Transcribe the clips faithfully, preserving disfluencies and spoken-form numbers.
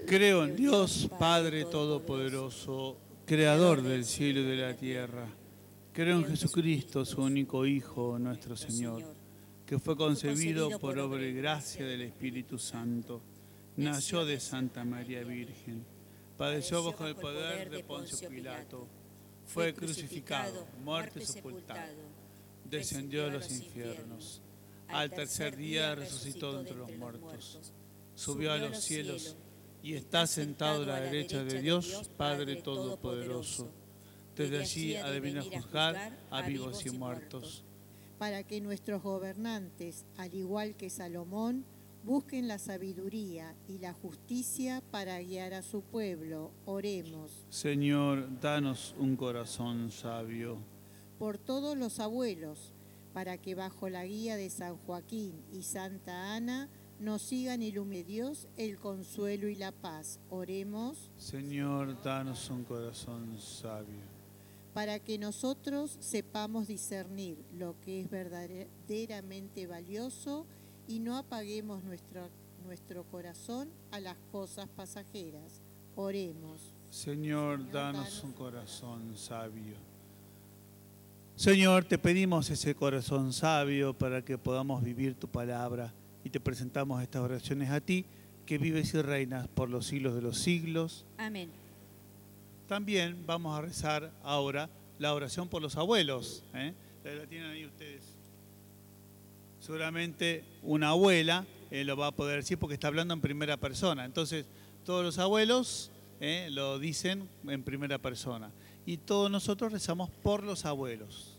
Creo en Dios, Padre Todopoderoso, Creador del cielo y de la tierra. Creo en Jesucristo, su único Hijo, nuestro Señor, que fue concebido por obra y gracia del Espíritu Santo. Nació de Santa María Virgen. Padeció bajo el poder de Poncio Pilato. Fue crucificado, muerto y sepultado. Descendió a los infiernos. Al tercer día resucitó de entre los muertos. Subió a los cielos y está sentado a la derecha de Dios, Padre Todopoderoso. Desde allí ha de venir a juzgar a vivos y muertos. Para que nuestros gobernantes, al igual que Salomón, busquen la sabiduría y la justicia para guiar a su pueblo. Oremos. Señor, danos un corazón sabio. Por todos los abuelos, para que bajo la guía de San Joaquín y Santa Ana nos sigan iluminando Dios el consuelo y la paz. Oremos. Señor, danos un corazón sabio. Para que nosotros sepamos discernir lo que es verdaderamente valioso y no apaguemos nuestro, nuestro corazón a las cosas pasajeras. Oremos. Señor, Señor danos, danos un corazón sabio. Señor, te pedimos ese corazón sabio para que podamos vivir tu palabra y te presentamos estas oraciones a ti, que vives y reinas por los siglos de los siglos. Amén. También vamos a rezar ahora la oración por los abuelos. ¿eh? La tienen ahí ustedes. Seguramente una abuela eh, lo va a poder decir porque está hablando en primera persona. Entonces, todos los abuelos eh, lo dicen en primera persona. Y todos nosotros rezamos por los abuelos.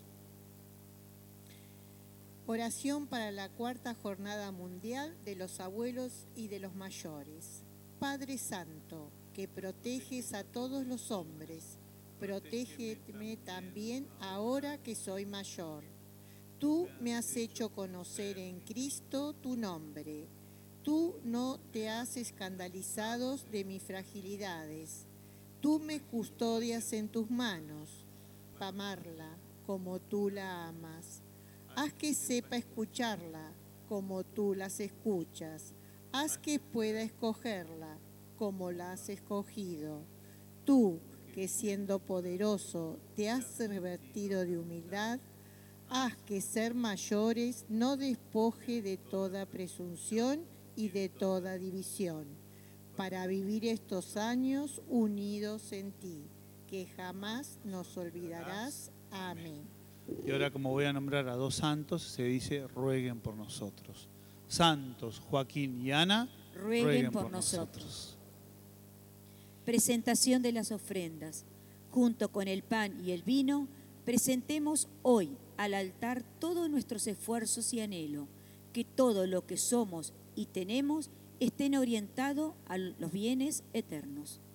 Oración para la cuarta jornada mundial de los abuelos y de los mayores. Padre Santo, que proteges a todos los hombres, protégeme también ahora que soy mayor. Tú me has hecho conocer en Cristo tu nombre. Tú no te has escandalizado de mis fragilidades. Tú me custodias en tus manos, para amarla como tú la amas. Haz que sepa escucharla como tú las escuchas. Haz que pueda escogerla como la has escogido. Tú, que siendo poderoso te has revestido de humildad, haz que ser mayores no despoje de toda presunción y de toda división, para vivir estos años unidos en ti, que jamás nos olvidarás. Amén. Y ahora, como voy a nombrar a dos santos, se dice rueguen por nosotros. Santos Joaquín y Ana, rueguen, rueguen por, por nosotros. nosotros. Presentación de las ofrendas. Junto con el pan y el vino, presentemos hoy al altar todos nuestros esfuerzos y anhelo, que todo lo que somos y tenemos estén orientados a los bienes eternos.